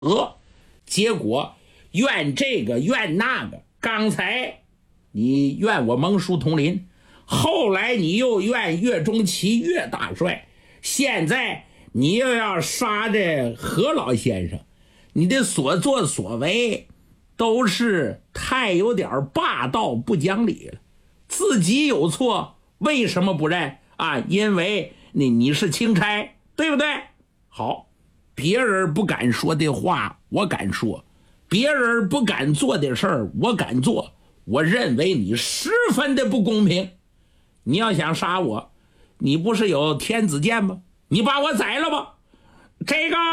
结果怨这个怨那个，刚才你怨我蒙叔统领，后来你又怨岳钟琪岳大帅，现在你又要杀这何老先生，你的所作所为都是太有点霸道不讲理了。自己有错为什么不认啊？因为你是钦差，对不对？好，别人不敢说的话我敢说，别人不敢做的事儿我敢做。我认为你十分的不公平。你要想杀我，你不是有天子剑吗？你把我宰了吧。这个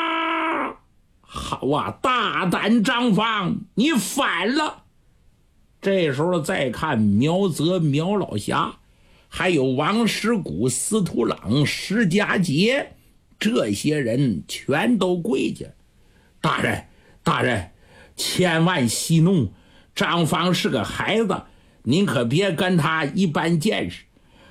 好啊，大胆张方，你反了。这时候再看苗泽苗老侠，还有王石谷、司徒朗、石家杰，这些人全都跪下。大人，大人，千万息怒，张方是个孩子，您可别跟他一般见识。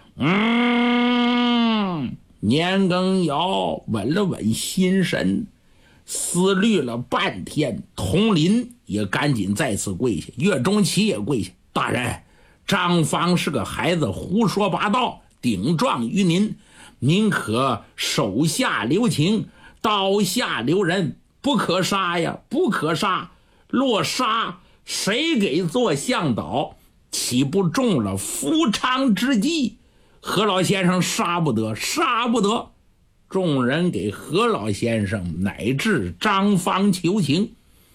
年羹尧稳了稳心神，思虑了半天，统领也赶紧再次跪下，岳钟琪也跪下。大人，张方是个孩子，胡说八道，顶撞于您，您可手下留情，刀下留人，不可杀呀，不可杀。若杀，谁给做向导，岂不中了夫娼之计？何老先生杀不得，杀不得。众人给何老先生乃至张方求情。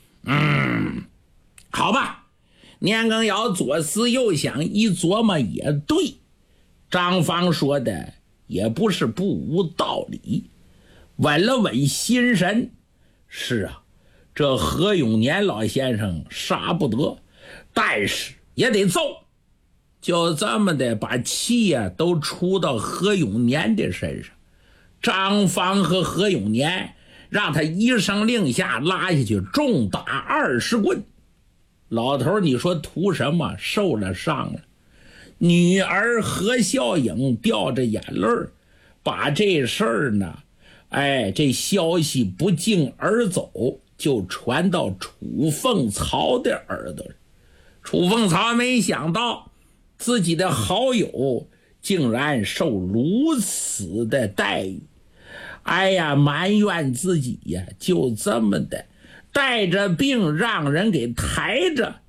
好吧，年羹尧左思右想，一琢磨也对，张方说的也不是不无道理。稳了稳心神，是啊，这何永年老先生杀不得，但是也得揍。就这么的把气都出到何永年的身上。张方和何永年让他一声令下拉下去，重打20棍。老头你说图什么？受了伤了。女儿何孝颖掉着眼泪，把这事儿呢，这消息不胫而走，就传到楚凤曹的耳朵。楚凤曹没想到自己的好友竟然受如此的待遇，埋怨自己呀，就这么的带着病让人给抬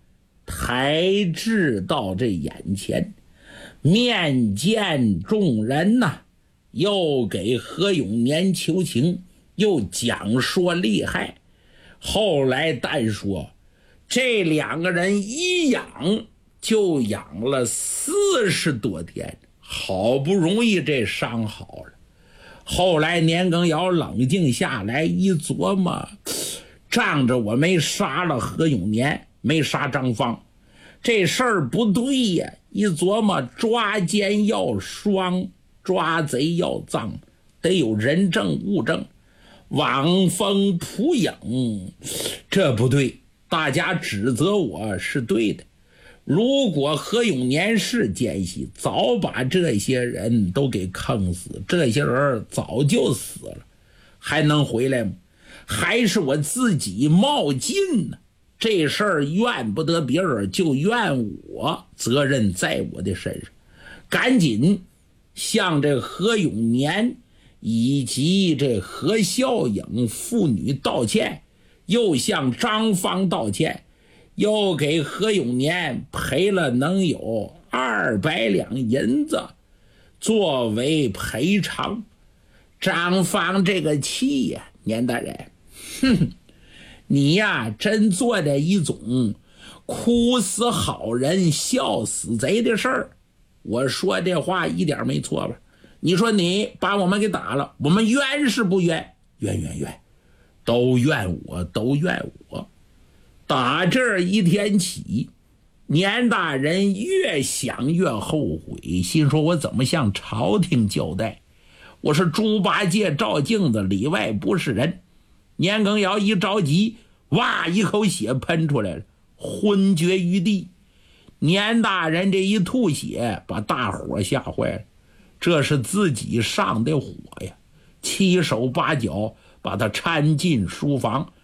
至到这眼前，面见众人呐，又给何永年求情，又讲说厉害。后来但说这两个人一养就养了40多天，好不容易这伤好了。后来年羹尧冷静下来一琢磨，仗着我没杀了何永年，没杀张方，这事儿不对呀。一琢磨，抓奸要双，抓贼要赃，得有人证物证。望风捕影，这不对，大家指责我是对的。如果何永年是奸细，早把这些人都给坑死，这些人早就死了，还能回来吗？还是我自己冒进呢？这事儿怨不得别人，就怨我，责任在我的身上。赶紧向这何永年以及这何孝颖父女道歉，又向张方道歉，又给何永年赔了能有200两银子作为赔偿。张方这个气呀，年大人，你呀真做的一种哭死好人笑死贼的事儿。我说这话一点没错吧？你说你把我们给打了，我们冤是不冤？冤，都怨我，都怨我。打这一天起，年大人越想越后悔，心说我怎么向朝廷交代？我是猪八戒照镜子，里外不是人。年羹尧一着急，哇，一口血喷出来了，昏厥于地。年大人这一吐血，把大伙吓坏了，这是自己上的火呀，七手八脚把他搀进书房，